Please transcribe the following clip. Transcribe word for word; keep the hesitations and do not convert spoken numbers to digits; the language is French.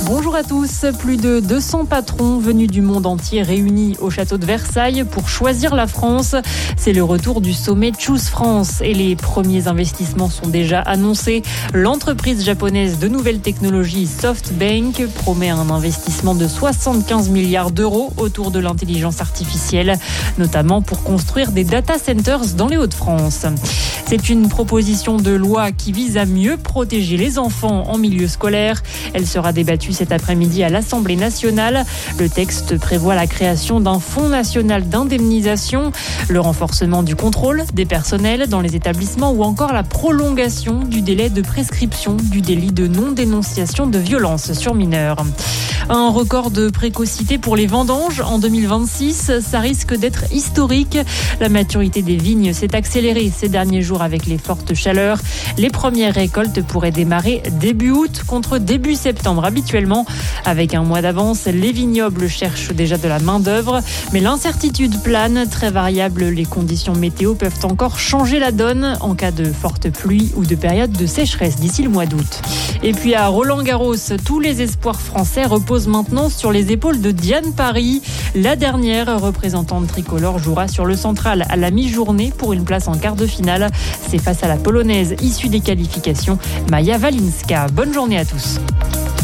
Bonjour à tous. Plus de deux cents patrons venus du monde entier réunis au château de Versailles pour choisir la France. C'est le retour du sommet Choose France et les premiers investissements sont déjà annoncés. L'entreprise japonaise de nouvelles technologies SoftBank promet un investissement de soixante-quinze milliards d'euros autour de l'intelligence artificielle, notamment pour construire des data centers dans les Hauts-de-France. C'est une proposition de loi qui vise à mieux protéger les enfants en milieu scolaire. Elle sera débattue cet après-midi à l'Assemblée nationale. Le texte prévoit la création d'un fonds national d'indemnisation, le renforcement du contrôle des personnels dans les établissements ou encore la prolongation du délai de prescription du délit de non-dénonciation de violence sur mineurs. Un record de précocité pour les vendanges en deux mille vingt-six, ça risque d'être historique. La maturité des vignes s'est accélérée ces derniers jours avec les fortes chaleurs. Les premières récoltes pourraient démarrer début août contre début septembre habituellement. Avec un mois d'avance, les vignobles cherchent déjà de la main-d'œuvre. Mais l'incertitude plane, très variable, les conditions météo peuvent encore changer la donne en cas de fortes pluies ou de période de sécheresse d'ici le mois d'août. Et puis à Roland-Garros, tous les espoirs français reposent maintenant sur les épaules de Diane Paris. La dernière représentante tricolore jouera sur le central à la mi-journée pour une place en quart de finale. C'est face à la Polonaise issue des qualifications, Maja Walinska. Bonne journée à tous.